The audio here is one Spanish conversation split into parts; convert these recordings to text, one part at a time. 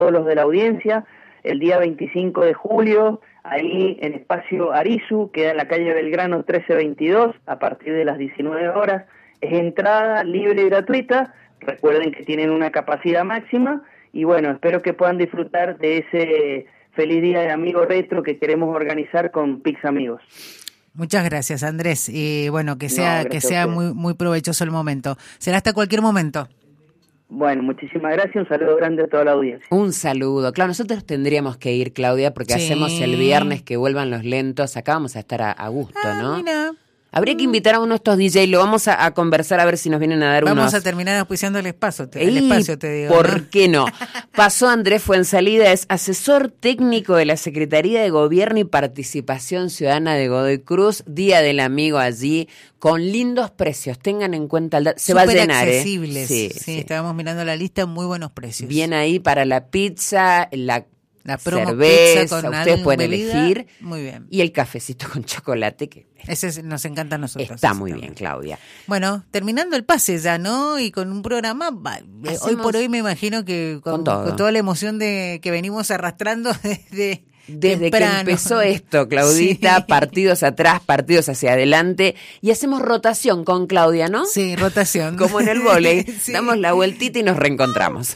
todos los de la audiencia, el día 25 de julio, ahí en Espacio Arizu, queda en la calle Belgrano 1322, a partir de las 19 horas. Es entrada libre y gratuita, recuerden que tienen una capacidad máxima, y bueno, espero que puedan disfrutar de ese feliz día de amigo retro que queremos organizar con Pix Amigos. Muchas gracias, Andrés, y bueno, que sea muy, muy provechoso el momento. Será hasta cualquier momento. Bueno, muchísimas gracias, un saludo grande a toda la audiencia. Un saludo. Claro, nosotros tendríamos que ir, Claudia, porque hacemos el viernes que vuelvan los lentos. Acá vamos a estar a gusto, ¿no? Mira. Habría que invitar a uno de estos DJ, lo vamos a conversar a ver si nos vienen a dar unos... Vamos a terminar auspiciando el espacio, te digo. ¿Por qué no? Pasó Andrés Fuensalida, es asesor técnico de la Secretaría de Gobierno y Participación Ciudadana de Godoy Cruz, Día del Amigo allí, con lindos precios, tengan en cuenta el dato, se va a llenar, accesibles. Sí, estábamos mirando la lista, muy buenos precios. Bien ahí para la pizza, la promo cerveza, pizza con ustedes pueden bebida, elegir. Muy bien. Y el cafecito con chocolate, que ese nos encanta a nosotros. Está muy bien, Claudia. Bueno, terminando el pase ya, ¿no? Y con un programa, hoy por hoy me imagino que con toda la emoción que venimos arrastrando desde temprano. Que empezó esto, Claudita, sí. Partidos atrás, partidos hacia adelante, y hacemos rotación con Claudia, ¿no? Sí, rotación. Como en el vóley, sí. Damos la vueltita y nos reencontramos.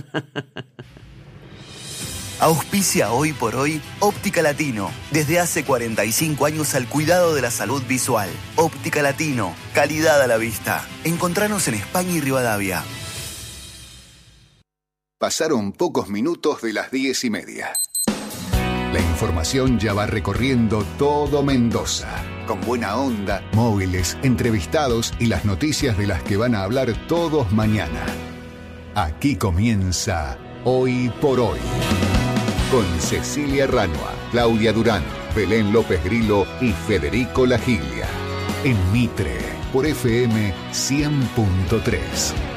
Auspicia hoy por hoy Óptica Latino. Desde hace 45 años al cuidado de la salud visual. Óptica Latino, calidad a la vista. Encontranos en España y Rivadavia. Pasaron pocos minutos de las 10:30. La información ya va recorriendo todo Mendoza. Con buena onda, móviles, entrevistados y las noticias de las que van a hablar todos mañana. Aquí comienza Hoy por Hoy. Con Cecilia Ranua, Claudia Durán, Belén López Grillo y Federico Lagilia. En Mitre, por FM 100.3.